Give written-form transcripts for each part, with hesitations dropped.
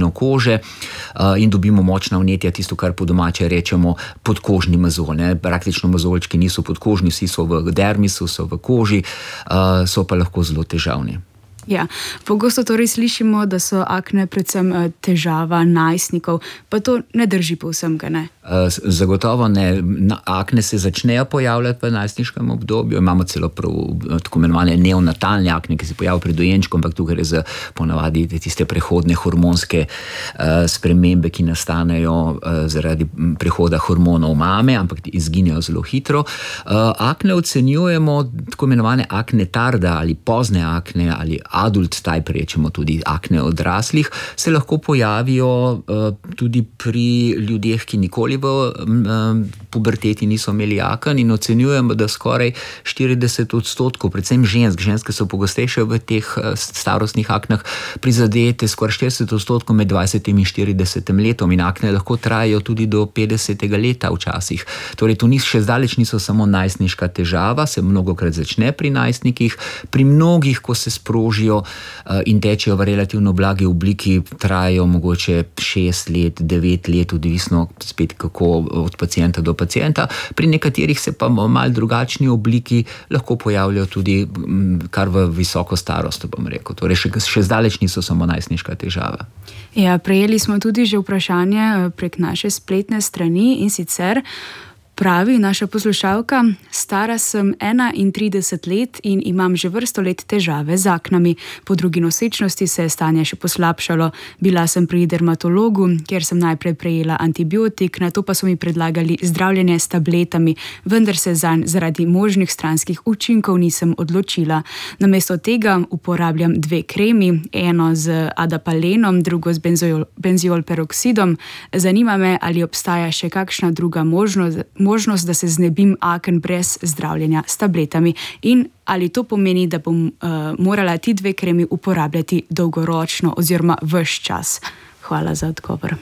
belino kože in dobimo močna vnetja, tisto, kar po domače rečemo podkožni mozolj. Praktično mozolčki niso podkožni, vsi so v dermisu, so v koži, so pa lahko zelo težavni. Ja, pogosto torej slišimo, da so akne predvsem težava najstnikov, pa to ne drži povsem, ga ne? Zagotovo ne. Akne se začnejo pojavljati v najstniškem obdobju. Imamo celo tako imenovane neonatalne akne, ki se pojavljajo pri dojenčku, ampak tukaj gre za ponavadi tiste prehodne hormonske spremembe, ki nastanejo zaradi prehoda hormonov mame, ampak izginejo zelo hitro. Akne ocenjujemo, tako imenovane akne tarda ali pozne akne ali adult type, rečemo tudi akne odraslih, se lahko pojavijo tudi pri ljudeh, ki nikoli v puberteti niso imeli aken, in ocenjujemo, da skoraj 40%, predvsem ženske so pogostejše v teh starostnih aknah, prizadete skoraj 40% med 20 in 40 letom, in akne lahko trajajo tudi do 50. leta včasih. Torej, to še zdaleč niso samo najstniška težava, se mnogokrat začne pri najstnikih, pri mnogih, ko se sprožijo in tečejo v relativno blagi obliki, trajajo mogoče 6 let, 9 let, odvisno spet kako od pacienta do pacienta. Pri nekaterih se pa v malo drugačni obliki lahko pojavljajo tudi kar v visoko starost, bom rekel. Torej, še zdaleč niso samo najstniška težava. Ja, prejeli smo tudi že vprašanje prek naše spletne strani, in sicer pravi naša poslušalka: stara sem 31 let in imam že vrsto let težave z aknami. Po drugi nosečnosti se je stanje še poslabšalo. Bila sem pri dermatologu, kjer sem najprej prejela antibiotik, nato pa so mi predlagali zdravljenje s tabletami, vendar se zanj zaradi možnih stranskih učinkov nisem odločila. Namesto tega uporabljam 2 kremi, eno z adapalenom, drugo z benziolperoksidom. Zanima me, ali obstaja še kakšna druga možnost, da se znebim aken brez zdravljenja s tabletami, in ali to pomeni, da bom morala ti 2 kremi uporabljati dolgoročno oziroma ves čas. Hvala za odgovor.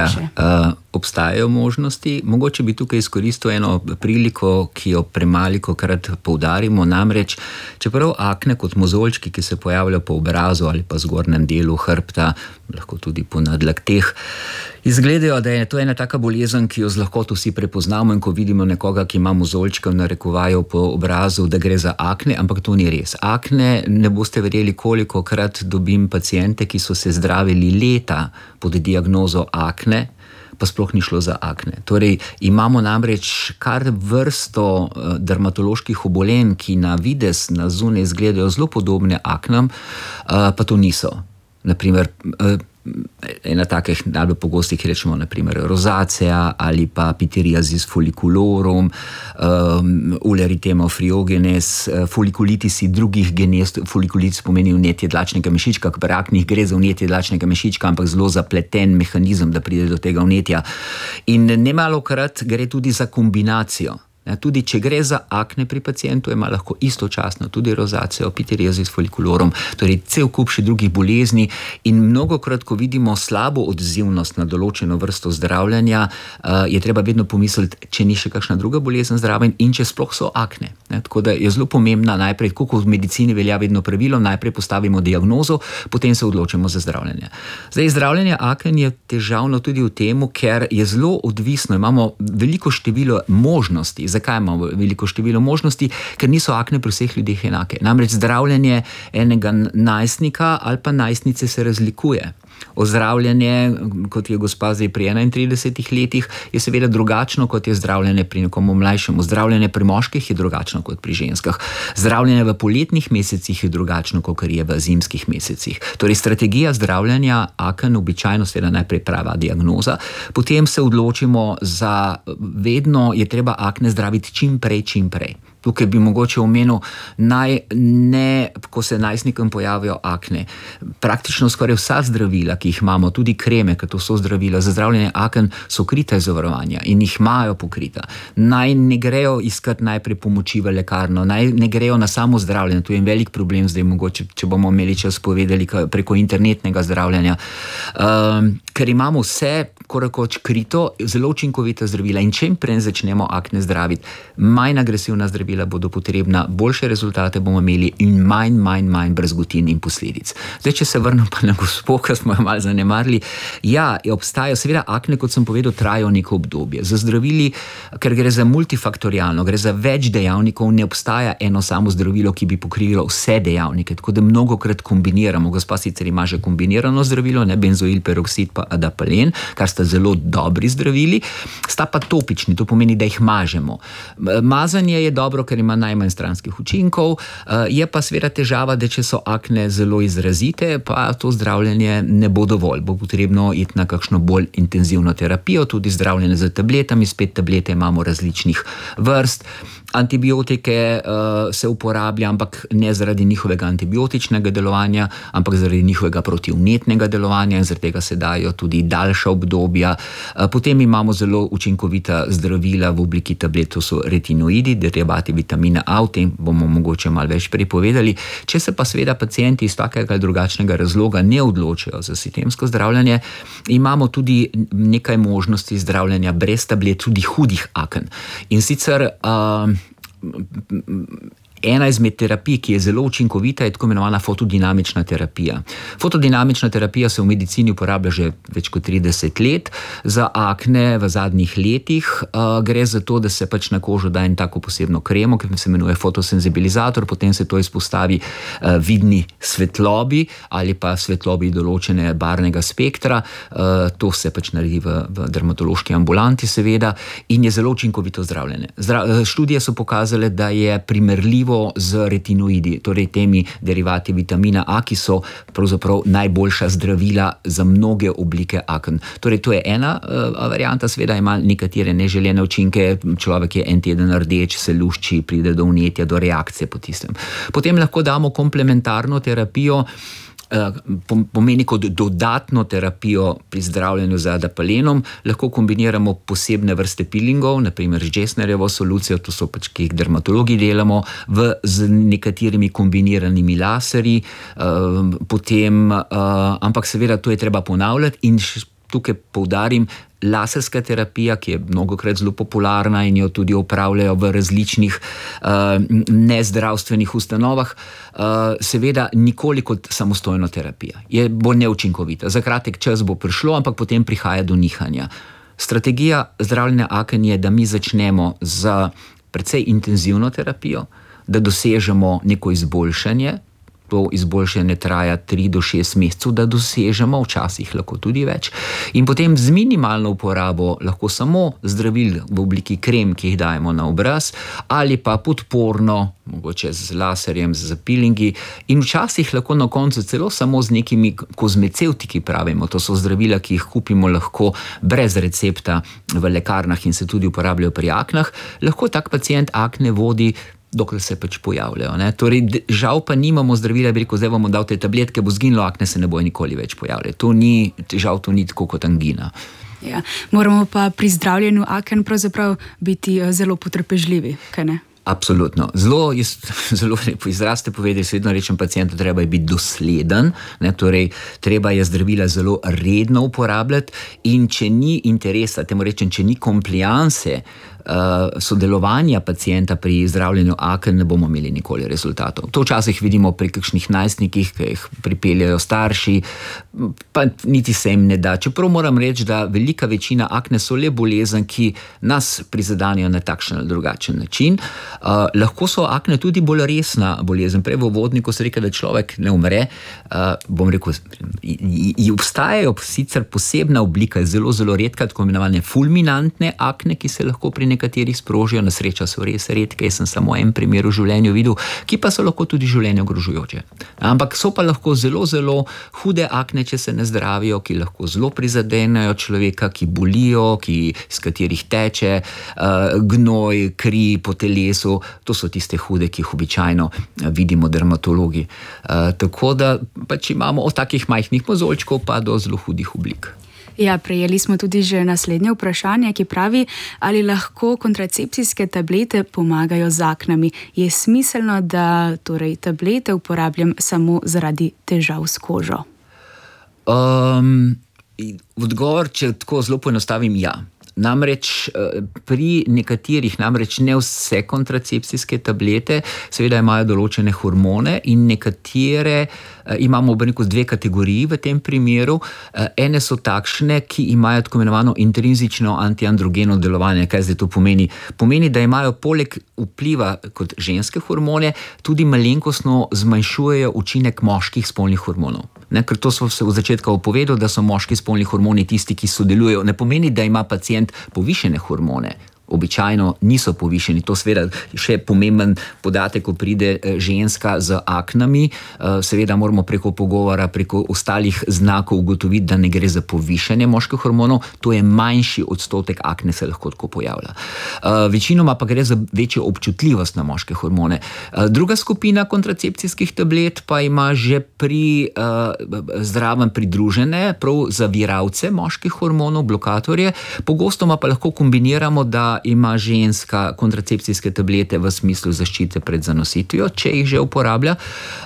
Obstajajo možnosti. Mogoče bi tukaj izkoristil eno priliko, ki jo premalikokrat poudarimo, namreč, čeprav akne kot mozoljčki, ki se pojavljajo po obrazu ali pa zgornjem delu hrbta, lahko tudi po nadlakteh, izgledajo, da je to ena taka bolezen, ki jo z lahkoto vsi prepoznamo, in ko vidimo nekoga, ki ima mozoljčke v narekovaju po obrazu, da gre za akne, ampak to ni res. Akne, ne boste verjeli, kolikokrat dobim paciente, ki so se zdravili leta pod diagnozo akne, pa sploh ni šlo za akne. Torej, imamo namreč kar vrsto dermatoloških obolenj, ki na videz, na zunaj izgledajo zelo podobne aknam, pa to niso. Naprimer, ena takih najbolj pogostih rečemo naprimer rozacea ali pa pityriasis folliculorum, uleritema friogenes, folikulitisi drugih genez. Folikulitis pomeni vnetje dlačnega mešička, pri aknih gre za vnetje dlačnega mešička, ampak zelo zapleten mehanizem, da pride do tega vnetja. In nemalokrat gre tudi za kombinacijo. Tudi če gre za akne pri pacientu, ima lahko istočasno tudi rozaceo, pityriasis folliculorum, torej cel kup še drugih bolezni, in mnogokrat, ko vidimo slabo odzivnost na določeno vrsto zdravljenja, je treba vedno pomisliti, če ni še kakšna druga bolezen zraven in če sploh so akne. Tako da je zelo pomembna najprej, tako kot v medicini velja vedno pravilo, najprej postavimo diagnozo, potem se odločimo za zdravljenje. Zdaj, zdravljenje aken je težavno tudi v tem, ker je zelo odvisno, imamo veliko število možnosti. Zakaj imamo veliko število možnosti? Ker niso akne pri vseh ljudeh enake. Namreč zdravljenje enega najstnika ali pa najstnice se razlikuje. Ozdravljenje, kot je gospa zdaj pri 31 letih, je seveda drugačno, kot je zdravljenje pri nekomu mlajšemu. Zdravljenje pri moških je drugačno kot pri ženskah. Zdravljenje v poletnih mesecih je drugačno, kot je v zimskih mesecih. Torej, strategija zdravljenja aken običajno seveda najprej prava diagnoza, potem se odločimo za vedno je treba akne zdraviti čim prej. Tukaj bi mogoče omenil, ko se najstnikom pojavijo akne, praktično skoraj vsa zdravila, ki jih imamo, tudi kreme, ker to so zdravila za zdravljenje aken, so krita iz zavarovanja in jih imajo pokrita. Naj ne grejo iskati najprej pomoči v lekarno, naj ne grejo na samo zdravljenje, to je en velik problem zdaj, mogoče, če bomo imeli čas povedali preko internetnega zdravljenja, ker imamo vse korakoč krito, zelo učinkovita zdravila, in čim prej začnemo akne zdraviti, manj agresivna zdravila zdravila bodo potrebna, boljše rezultate bomo imeli in manj brezgotin in posledic. Zdaj, če se vrnem pa na gospo, ki smo jo malo zanemarili, ja, obstajajo, seveda akne, kot sem povedal, trajajo neko obdobje. Za zdravili, ker gre za multifaktorialno, gre za več dejavnikov, ne obstaja eno samo zdravilo, ki bi pokrilo vse dejavnike, tako da mnogokrat kombiniramo. Gospa sicer ima že kombinirano zdravilo, benzoil peroksid pa adapalen, kar sta zelo dobri zdravili, sta pa topični, to pomeni, da jih mažemo. Mazanje je dobro, ker ima najmanj stranskih učinkov, je pa seveda težava, da če so akne zelo izrazite, pa to zdravljenje ne bo dovolj, bo potrebno iti na kakšno bolj intenzivno terapijo, tudi zdravljenje z tabletami, spet tablete imamo različnih vrst. Antibiotike se uporablja, ampak ne zaradi njihovega antibiotičnega delovanja, ampak zaradi njihovega protivnetnega delovanja in zaradi tega se dajo tudi daljša obdobja. Potem imamo zelo učinkovita zdravila v obliki tablet, to so retinoidi, derivati vitamina A, o tem bomo mogoče malo več prepovedali. Če se pa seveda pacienti iz takega ali drugačnega razloga ne odločijo za sistemsko zdravljenje, imamo tudi nekaj možnosti zdravljenja brez tablet, tudi hudih aken. In sicer ena izmed terapij, ki je zelo učinkovita, je tako imenovana fotodinamična terapija. Fotodinamična terapija se v medicini uporablja že več kot 30 let. Za akne v zadnjih letih gre za to, da se pač na kožo da en tako posebno kremo, ki se imenuje fotosenzibilizator, potem se to izpostavi vidni svetlobi ali pa svetlobi določene barvnega spektra. To se pač naredi v dermatološki ambulanti seveda in je zelo učinkovito zdravljenje. Študije so pokazale, da je primerljivo z retinoidi, torej temi derivati vitamina A, ki so pravzaprav najboljša zdravila za mnoge oblike aken. Torej, to je ena varianta, seveda ima nekatere neželene učinke, človek je en teden rdeč, se lušči, pride do vnetja, do reakcije po tistem. Potem lahko damo komplementarno terapijo, pomeni kot dodatno terapijo pri zdravljenju z adapalenom, lahko kombiniramo posebne vrste pilingov, naprimer z Jessnerjevo solucijo, to so pač, ki jih dermatologi delamo, z nekaterimi kombiniranimi laserji, potem, ampak seveda to je treba ponavljati in tukaj poudarim, laserska terapija, ki je mnogokrat zelo popularna in jo tudi opravljajo v različnih nezdravstvenih ustanovah, seveda nikoli kot samostojna terapija. Bo neučinkovita. Za kratek čas bo prišlo, ampak potem prihaja do nihanja. Strategija zdravljenja aken je, da mi začnemo z precej intenzivno terapijo, da dosežemo neko izboljšanje. To izboljšanje traja 3 do 6 mesecev, da dosežemo, včasih lahko tudi več. In potem z minimalno uporabo lahko samo zdravil v obliki krem, ki jih dajemo na obraz, ali pa podporno, mogoče z laserjem, z pilingi, in včasih lahko na koncu celo samo z nekimi kozmecevtiki pravimo. To so zdravila, ki jih kupimo lahko brez recepta v lekarnah in se tudi uporabljajo pri aknah. Lahko tak pacient akne vodi, dokler se pač pojavljajo. Torej, žal pa nimamo zdravila, bi rekel, zdaj bomo dal te tabletke, bo zginilo, akne se ne bojo nikoli več pojavljali. Žal to ni tako kot angina. Ja, moramo pa pri zdravljenju aken pravzaprav biti zelo potrpežljivi, kaj ne? Absolutno. Zelo lepo izraz ste povedali, vedno rečem pacientu, treba je biti dosleden, torej treba je zdravila zelo redno uporabljati in če ni interesa, temu rečem, če ni komplianse, sodelovanja pacienta pri zdravljenju aken, ne bomo imeli nikoli rezultatov. To včasih vidimo pri kakšnih najstnikih, ki jih pripeljajo starši, pa niti se jim ne da. Čeprav moram reči, da velika večina akne so le bolezen, ki nas prizadenejo na takšen ali drugačen način. Lahko so akne tudi bolj resna bolezen. Prej v uvodniku se reče, da človek ne umre. Bom rekel, obstajajo sicer posebna oblika, zelo, zelo redka, tako imenovane fulminantne akne, ki se lahko pri nekaterih sprožijo, na srečo so res redke, jaz sem samo en primer v življenju videl, ki pa so lahko tudi življenje ogrožujoče. Ampak so pa lahko zelo, zelo hude akne, če se ne zdravijo, ki lahko zelo prizadenejo človeka, ki bolijo, iz katerih teče gnoj, kri po telesu. To so tiste hude, ki jih običajno vidimo dermatologi. Tako da pač imamo od takih majhnih mozolčkov pa do zelo hudih oblik. Ja, prejeli smo tudi že naslednje vprašanje, ki pravi, ali lahko kontracepcijske tablete pomagajo z aknami. Je smiselno, da torej tablete uporabljam samo zaradi težav s kožo? Odgovor, če tako zelo poenostavim, ja. Namreč pri nekaterih, namreč ne vse kontracepcijske tablete, seveda imajo določene hormone in nekatere imamo dve kategoriji v tem primeru. Ene so takšne, ki imajo tako imenovano intrinzično antiandrogeno delovanje. Kaj zdaj to pomeni? Pomeni, da imajo poleg vpliva kot ženske hormone tudi malenkostno zmanjšujejo učinek moških spolnih hormonov. Ker to so se v začetku povedal, da so moški spolni hormoni tisti, ki sodelujejo. Ne pomeni, da ima pacient povišene hormone. Običajno niso povišeni. To seveda še pomemben podatek, ko pride ženska z aknami. Seveda moramo preko pogovora, preko ostalih znakov ugotoviti, da ne gre za povišanje moških hormonov. To je manjši odstotek akne se lahko tako pojavlja. Večinoma pa gre za večjo občutljivost na moške hormone. Druga skupina kontracepcijskih tablet pa ima že zraven pridružene prav zaviralce moških hormonov, blokatorje. Pogostoma pa lahko kombiniramo, da ima ženska kontracepcijske tablete v smislu zaščite pred zanositvijo, če jih že uporablja,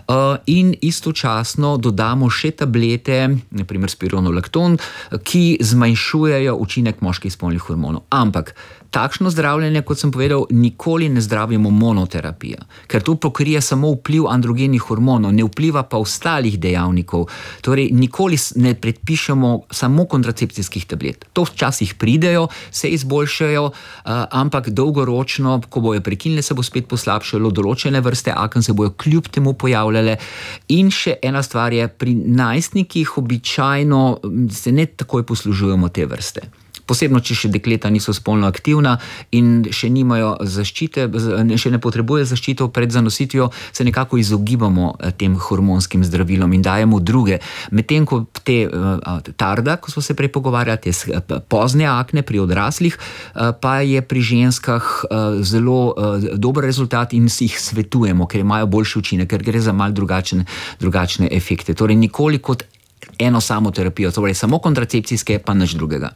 in istočasno dodamo še tablete, naprimer spironolakton, ki zmanjšujejo učinek moških spolnih hormonov. Ampak takšno zdravljenje, kot sem povedal, nikoli ne zdravimo monoterapija, ker to pokrije samo vpliv androgenih hormonov, ne vpliva pa ostalih dejavnikov. Torej, nikoli ne predpišemo samo kontracepcijskih tablet. To včasih pridejo, se izboljšajo, ampak dolgoročno, ko bojo prekinile, se bo spet poslabšalo, določene vrste aken se bojo kljub temu pojavljale. In še ena stvar je, pri najstnikih običajno se ne takoj poslužujemo te vrste. Posebno, če še dekleta niso spolno aktivna in še nimajo zaščite, še ne potrebujejo zaščito pred zanositvijo, se nekako izogibamo tem hormonskim zdravilom in dajemo druge. Medtem ko te tarda, ko smo se prej pogovarjali, te pozne akne pri odraslih, pa je pri ženskah zelo dober rezultat in si jih svetujemo, ker imajo boljši učinek, ker gre za malo drugačne efekte. Torej, nikoli kot eno samo terapijo, torej samo kontracepcijske, pa nič drugega.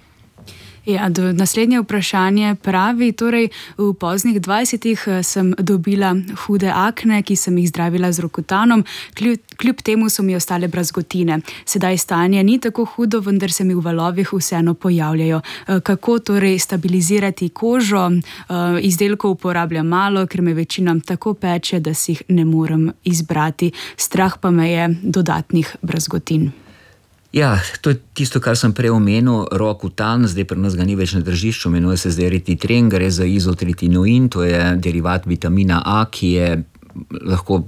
Ja, naslednje vprašanje pravi, torej v poznih 20-ih sem dobila hude akne, ki sem jih zdravila z Rokotanom, kljub temu so mi ostale brazgotine. Sedaj stanje ni tako hudo, vendar se mi v valovih vseeno pojavljajo. Kako torej stabilizirati kožo? Izdelkov uporabljam malo, ker me večinam tako peče, da si jih ne morem izbrati. Strah pa me je dodatnih brazgotin. Ja, to je tisto, kar sem prej omenil, Rokotan, zdaj pri nas ga ni več na tržišču, imenuje se zdaj Retitren, gre za izotretinoin, to je derivat vitamina A, ki je lahko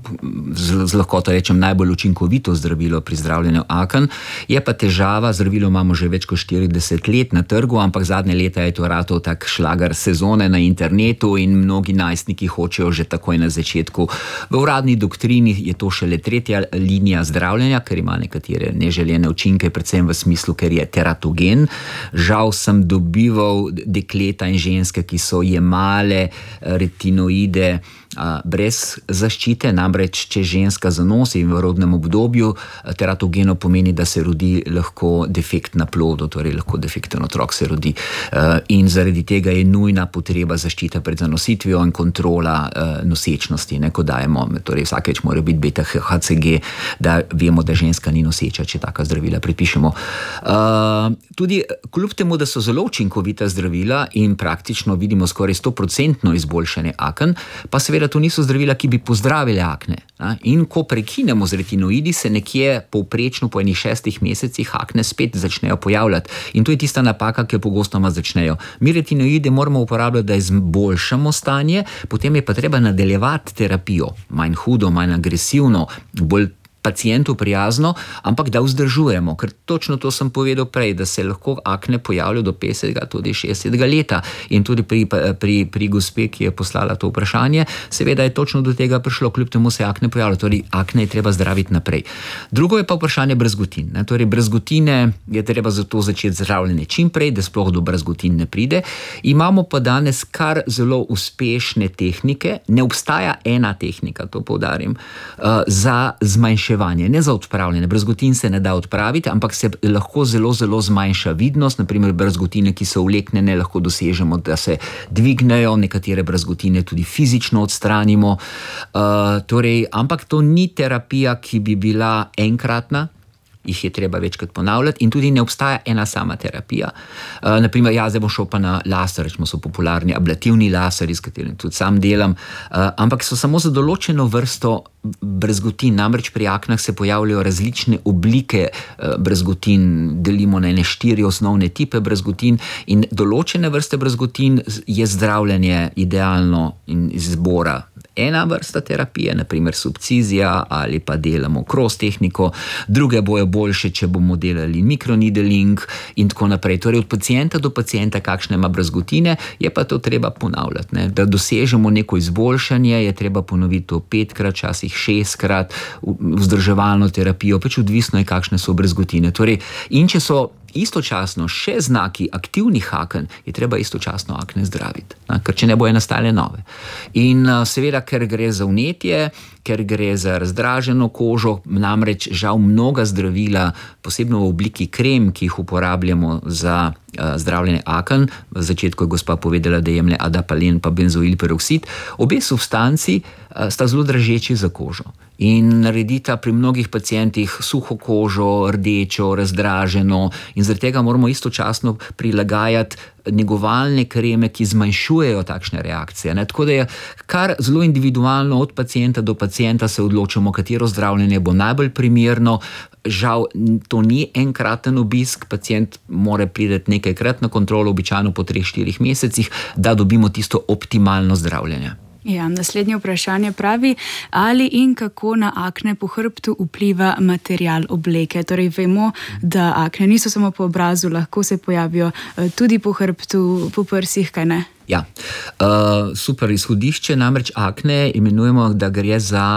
z lahkoto rečem najbolj učinkovito zdravilo pri zdravljenju aken. Je pa težava, zdravilo imamo že več kot 40 let na trgu, ampak zadnje leta je to ratov tak šlager sezone na internetu in mnogi najstniki hočejo že takoj na začetku. V uradni doktrini je to šele tretja linija zdravljenja, ker ima nekatere neželjene učinke, predvsem v smislu, ker je teratogen. Žal sem dobival dekleta in ženske, ki so jemale retinoide brez zaščite, namreč če ženska zanosi v rodnem obdobju, teratogeno pomeni, da se rodi lahko defekt na plodu, torej lahko defekten otrok se rodi. In zaradi tega je nujna potreba zaščita pred zanositvijo in kontrola nosečnosti, ko dajemo, torej vsakeč mora biti beta-HCG, da vemo, da ženska ni noseča, če taka zdravila predpišemo. Tudi kljub temu, da so zelo učinkovita zdravila in praktično vidimo skoraj 100% izboljšanje aken, pa seveda to niso zdravila, ki bi pozdravili akne. In ko prekinemo z retinoidi, se nekje povprečno po enih 6 mesecih akne spet začnejo pojavljati. In to je tista napaka, ki jo pogostoma začnejo. Mi retinoide moramo uporabljati, da izboljšamo stanje, potem je pa treba nadaljevati terapijo. Manj hudo, manj agresivno, bolj pacientu prijazno, ampak da vzdržujemo, ker točno to sem povedal prej, da se lahko akne pojavljajo do 50, tudi 60 leta. In tudi pri gospe, ki je poslala to vprašanje, seveda je točno do tega prišlo, kljub temu se akne pojavljajo, torej akne je treba zdraviti naprej. Drugo je pa vprašanje brazgotin. Torej brazgotine je treba zato začeti zdravljenje čim prej, da sploh do brazgotin ne pride. Imamo pa danes kar zelo uspešne tehnike, ne obstaja ena tehnika, to poudarim, za zmanjševanje, ne za odpravljanje. Brazgotin se ne da odpraviti, ampak se lahko zelo, zelo zmanjša vidnost. Naprimer, brazgotine, ki so vleknjene, lahko dosežemo, da se dvignejo, nekatere brazgotine tudi fizično odstranimo. Ampak to ni terapija, ki bi bila enkratna. jih je treba večkrat ponavljati in tudi ne obstaja ena sama terapija. Naprimer, zdaj bom šel pa na laser, rečemo so popularni ablativni laserji, s katerimi tudi sam delam, ampak so samo za določeno vrsto brazgotin, namreč pri aknah se pojavljajo različne oblike brazgotin, delimo na 4 osnovne tipe brazgotin in določene vrste brazgotin je zdravljenje idealno in izbora. Ena vrsta terapije, naprimer subcizija ali pa delamo cross tehniko, druge bojo boljše, če bomo delali mikroneedling in tako naprej. Torej od pacienta do pacienta, kakšne ima brazgotine, je pa to treba ponavljati. Ne? Da dosežemo neko izboljšanje, je treba ponoviti to 5-krat, časih 6-krat, vzdrževalno terapijo, pač odvisno je, kakšne so brazgotine. Torej, in če so istočasno še znaki aktivnih aken, je treba istočasno akne zdraviti, ker če ne bojo nastale nove. In seveda, ker gre za vnetje, ker gre za razdraženo kožo, namreč žal mnoga zdravila, posebno v obliki krem, ki jih uporabljamo za zdravljenje aken, v začetku je gospa povedala, da jemlje adapalen pa benzoil peroksid, obe substanci sta zelo dražeči za kožo in naredita pri mnogih pacientih suho kožo, rdečo, razdraženo in zaradi tega moramo istočasno prilagajati negovalne kreme, ki zmanjšujejo takšne reakcije. Tako da je kar zelo individualno od pacienta do pacienta se odločamo, katero zdravljenje bo najbolj primerno. Žal, to ni enkraten obisk, pacient mora priti nekajkrat na kontrolo, običajno po 3-4 mesecih, da dobimo tisto optimalno zdravljenje. Ja, naslednje vprašanje pravi, ali in kako na akne po hrbtu vpliva material obleke. Torej vemo, da akne niso samo po obrazu, lahko se pojavijo tudi po hrbtu, po prsih, kaj ne? Ja, super izhodišče, namreč akne imenujemo, da gre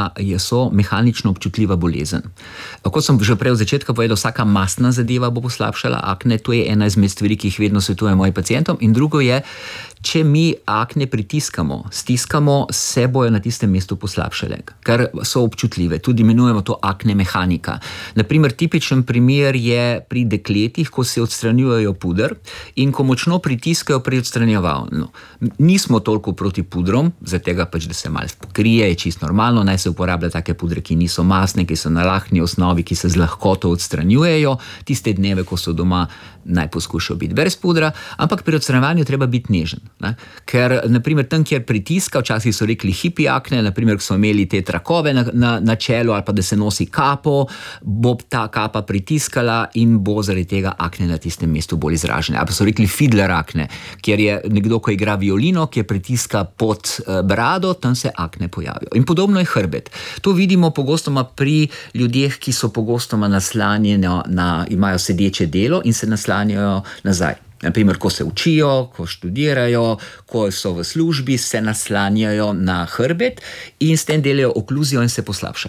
so mehanično občutljiva bolezen. Kot sem že prej v začetku povedal, vsaka mastna zadeva bo poslabšala akne, to je ena izmed stvari, ki jih vedno svetujem mojim pacientom, in drugo je, če mi akne pritiskamo, stiskamo, se bojo na tistem mestu poslabšale, ker so občutljive, tudi imenujemo to akne mehanika. Naprimer, tipičen primer je pri dekletih, ko se odstranjujejo puder in ko močno pritiskajo pri odstranjevalno. Nismo toliko proti pudrom, zaradi tega pač, da se malo pokrije, je čisto normalno, naj se uporablja take pudre, ki niso mastne, ki so na lahni osnovi, ki se z lahkoto odstranjujejo, tiste dneve, ko so doma, naj poskušajo biti brez pudra, ampak pri odstranjevanju treba biti nežen. Ne? Ker, naprimer, tam, kjer pritiska, včasih so rekli hipi akne, naprimer, ko so imeli te trakove na čelu ali pa da se nosi kapo, bo ta kapa pritiskala in bo zaradi tega akne na tistem mestu bolj izražene. Ali pa so rekli fiddler akne, kjer je nekdo, ko igra violino, ki pritiska pod brado, tam se akne pojavijo. In podobno je hrbet. To vidimo pogostoma pri ljudeh, ki so pogostoma naslanjeni imajo sedeče delo in se naslanjajo nazaj. Naprimer, ko se učijo, ko študirajo, ko so v službi, se naslanjajo na hrbet in s tem delajo okluzijo in se poslabša.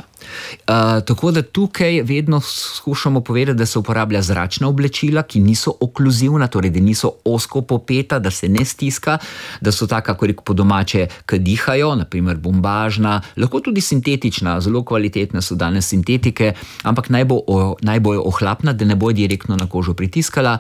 Tako da tukaj vedno skušamo povedati, da se uporablja zračna oblečila, ki niso okluzivna, torej da niso ozko popeta, da se ne stiska, da so taka, kako rekel po domače, ki dihajo, naprimer bombažna, lahko tudi sintetična, zelo kvalitetne so danes sintetike, ampak naj bojo ohlapna, da ne bojo direktno na kožo pritiskala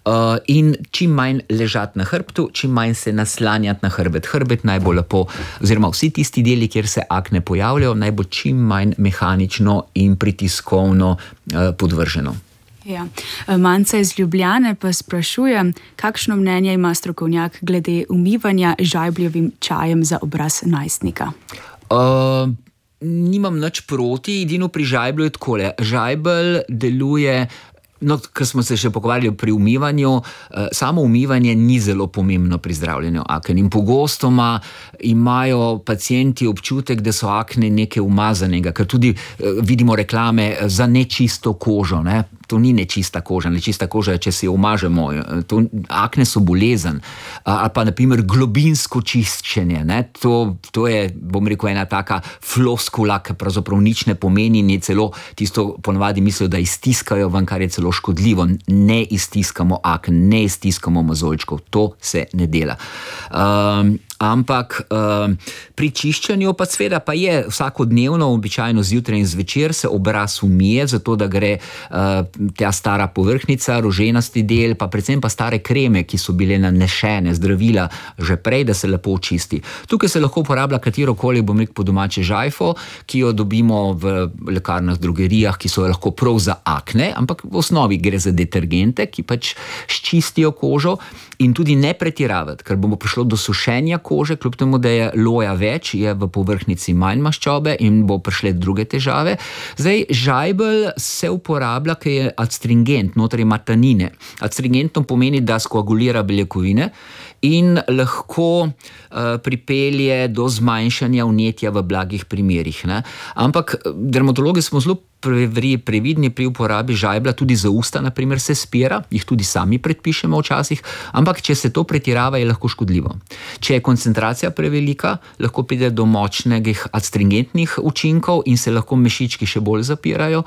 in čim manj ležati na hrbtu, čim manj se naslanjati na hrbet. Hrbet naj bo lepo, oziroma vsi tisti deli, kjer se akne pojavljajo, naj bo čim manj mehanično in pritiskovno podvrženo. Ja. Manca iz Ljubljane pa sprašuje, kakšno mnenje ima strokovnjak glede umivanja žajbljevim čajem za obraz najstnika? Nimam nič proti, edino pri žajblju je takole. Žajbelj deluje. Ker smo se še pogovarjali pri umivanju, samo umivanje ni zelo pomembno pri zdravljenju aken in pogostoma imajo pacienti občutek, da so akne nekaj umazanega, ker tudi vidimo reklame za nečisto kožo, ne? To ni nečista koža, nečista koža je, če se jo umažemo, akne so bolezen, ali pa naprimer globinsko čiščenje, ne? To je, bom rekel, ena taka floskula, ki pravzaprav nič ne pomeni, in je celo tisto ponavadi mislijo, da iztiskajo ven, kar je celo škodljivo. Ne iztiskamo aken, ne iztiskamo mozolčkov, to se ne dela. Ampak pri čiščenju pa seveda pa je vsakodnevno, običajno zjutraj in zvečer se obraz umije, zato da gre ta stara povrhnjica, roženasti del, pa predvsem pa stare kreme, ki so bile nanešene, zdravila že prej, da se lepo očisti. Tukaj se lahko uporablja katerokoli, bom rekel po domače, žajfo, ki jo dobimo v lekarnah, drogerijah, ki so lahko prav za akne, ampak v osnovi gre za detergente, ki pač ščistijo kožo, in tudi ne pretiravati, ker bomo prišlo do sušenja kože, kljub temu, da je loja več, je v povrhnjici manj maščobe in bo prišle druge težave. Zdaj, žajbelj se uporablja, ker je adstringent, noter ima tanine. Adstringentno pomeni, da skoagulira beljakovine in lahko pripelje do zmanjšanja vnetja v blagih primerih, ne. Ampak dermatologi smo zelo previdni pri uporabi žajblja, tudi za usta, na primer, se spira, jih tudi sami predpišemo včasih, ampak če se to pretirava, je lahko škodljivo. Če je koncentracija prevelika, lahko pride do močnih adstringentnih učinkov in se lahko mešički še bolj zapirajo.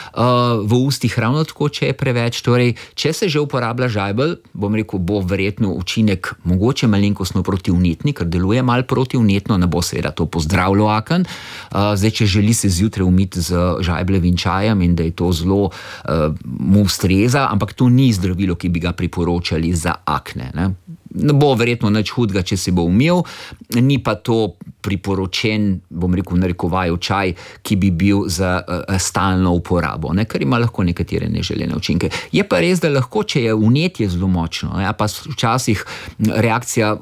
V ustih ravno tako, če je preveč. Torej, če se že uporablja žajbelj, bom rekel, bo verjetno učinek mogoče malenkostno protivnetni, ker deluje malo protivnetno, ne bo seveda to pozdravilo aken. Zdaj, če želi se zjutraj umiti z žajbljevim čajem in da je to zelo mu ustreza, ampak to ni zdravilo, ki bi ga priporočali za akne, ne. Ne bo verjetno nič hudega, če se bo umil, ni pa to priporočen, bom rekel, narekovaju čaj, ki bi bil za stalno uporabo, ne, ker ima lahko nekatere neželene učinke. Je pa res, da lahko, če je vnetje zelo močno, ja, pa včasih reakcija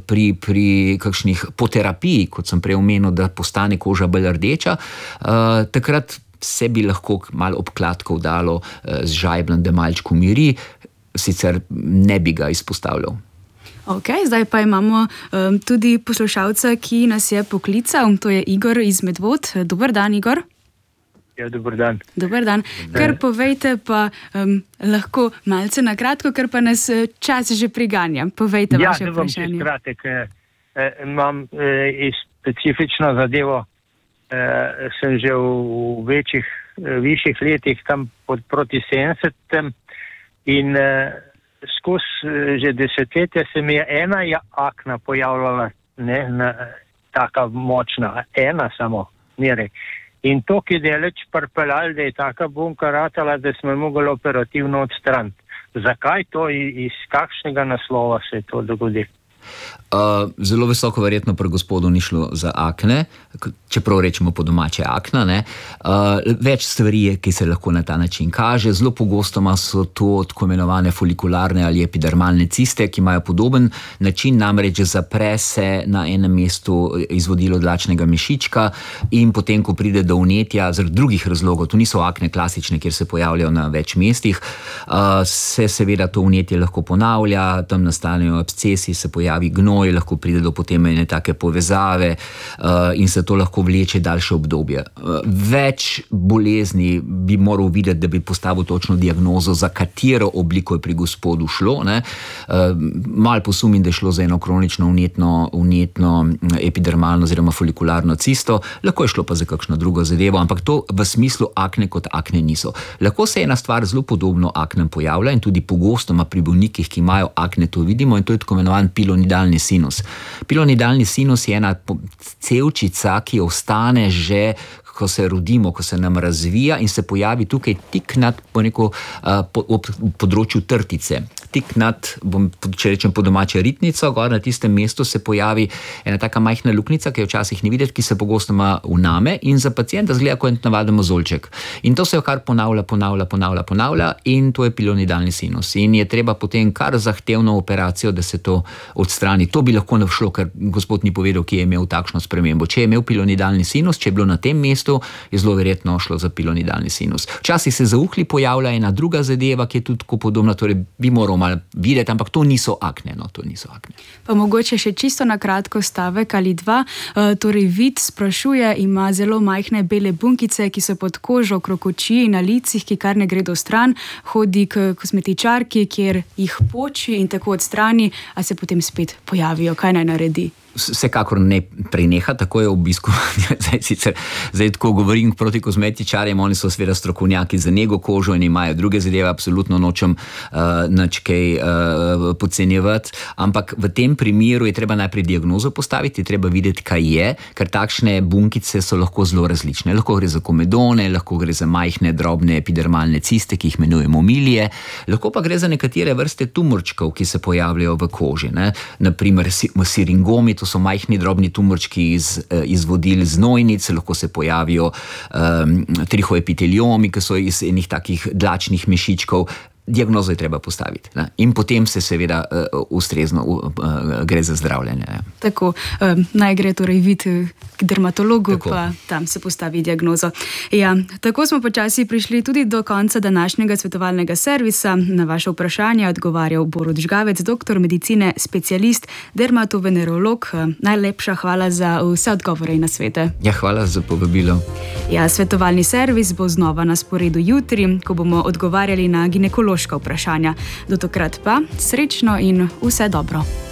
pri kakšnih po terapiji, kot sem prej omenil, da postane koža bolj rdeča, takrat se bi lahko malo obkladkov dalo z žajbljem, da malčko umiri, sicer ne bi ga izpostavljal. Ok, zdaj pa imamo tudi poslušalca, ki nas je poklical, to je Igor iz Medvod. Dober dan, Igor. Ja, dober dan. Dober dan. Kar povejte pa lahko malce na kratko, ker pa nas čas že priganja. Povejte vaše vprašanje. Ja, kratek. Imam specifično zadevo. Sem že v višjih letih, tam proti 70 in skozi že desetletja se mi je ena akna pojavljala, ne, taka močna, ena samo, mire. In to, ki je deleč pripeljal, da je taka bunka ratala, da smo mogli operativno odstraniti. Zakaj to, iz kakšnega naslova se je to dogodi? Zelo visoko verjetno pri gospodu ni šlo za akne, čeprav rečemo po domače akna, ne. Več stvari je, ki se lahko na ta način kaže. Zelo pogostoma so to tako imenovane folikularne ali epidermalne ciste, ki imajo podoben način, namreč zapre se na enem mestu izvodilo dlačnega mešička in potem, ko pride do vnetja zaradi drugih razlogov, to niso akne klasične, kjer se pojavljajo na več mestih, se seveda to vnetje lahko ponavlja, tam nastanejo abscesi, se pojavi gnoj, lahko pride do potem ene take povezave in se to lahko vleče daljše obdobje. Več bolezni bi moral videti, da bi postavil točno diagnozo, za katero obliko je pri gospodu šlo, ne. Malo posumim, da je šlo za eno kronično vnetno epidermalno oziroma folikularno cisto, lahko je šlo pa za kakšno drugo zadevo, ampak to v smislu akne kot akne niso. Lahko se ena stvar zelo podobno aknem pojavlja in tudi pogostoma pri bolnikih, ki imajo akne, to vidimo, in to je tako imenovan pilonidalni sinus. Pilonidalni sinus je ena cevčica, ki ostane že, ko se rodimo, ko se nam razvija in se pojavi tukaj tik nad področju trtice. Tik nad, če rečem po domače, ritnico, gor na tistem mestu se pojavi ena taka majhna luknjica, ki jo včasih ni videti, ki se pogostoma vname in za pacienta zgleda kot navaden mozolček. In to se jo kar ponavlja in to je pilonidalni sinus. In je treba potem kar zahtevno operacijo, da se to odstrani. To bi lahko šlo, ker gospod ni povedal, kje je imel takšno spremembo. Če je imel pilonidalni sinus, če je bilo na tem mestu, je zelo verjetno šlo za pilonidalni sinus. Včasih se za uhlji pojavlja ena druga zadeva, ki je tudi tako podobna, torej bi moral malo videti, ampak to niso akne, no, to niso akne. Pa mogoče še čisto na kratko stavek ali dva. Torej Vid sprašuje, ima zelo majhne bele bunkice, ki so pod kožo, okrog oči in na licih, ki kar ne gredo stran, hodi k kozmetičarki, kjer jih poči in tako odstrani, a se potem spet pojavijo. Kaj naj naredi? vsekakor ne preneha, tako je obiskovanje. Zdaj, ko govorim proti kozmetičarjem, oni so seveda strokovnjaki za nego kožo in imajo druge zadeve, absolutno nočem nič kaj podcenjevati, ampak v tem primeru je treba najprej diagnozo postaviti, je treba videti, kaj je, ker takšne bunkice so lahko zelo različne. Lahko gre za komedone, lahko gre za majhne, drobne epidermalne ciste, ki jih imenujemo milije, lahko pa gre za nekatere vrste tumorčkov, ki se pojavljajo v koži. Naprimer siringomi, to so majhni drobni tumorčki iz vodil znojnic, lahko se pojavijo trihoepiteliomi, ki so iz enih takih dlačnih mešičkov. Diagnozo je treba postaviti, ne? In potem se seveda ustrezno gre za zdravljenje. Ne? Tako, naj gre torej videti k dermatologu, tako. Pa tam se postavi diagnozo. Ja, tako smo počasi prišli tudi do konca današnjega svetovalnega servisa. Na vaše vprašanje odgovarjal Borut Žgavec, doktor medicine, specialist, dermatovenerolog. Najlepša hvala za vse odgovore in nasvete. Ja, hvala za povabilo. Ja, svetovalni servis bo znova na sporedu jutri, ko bomo odgovarjali na ginekološka vprašanja. Do takrat pa srečno in vse dobro.